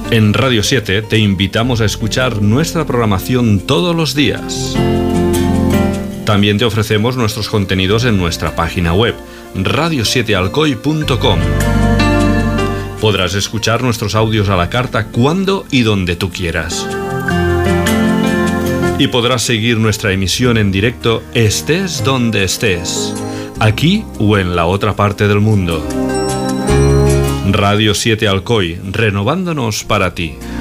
En Radio 7 te invitamos a escuchar nuestra programación todos los días. También te ofrecemos nuestros contenidos en nuestra página web, radio7alcoy.com. Podrás escuchar nuestros audios a la carta cuando y donde tú quieras. Y podrás seguir nuestra emisión en directo estés donde estés, aquí o en la otra parte del mundo. Radio 7 Alcoy, renovándonos para ti.